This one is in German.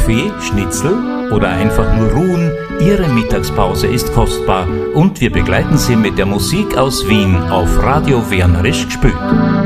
Kaffee, Schnitzel oder einfach nur ruhen, Ihre Mittagspause ist kostbar und wir begleiten Sie mit der Musik aus Wien auf Radio Wernerisch gespült.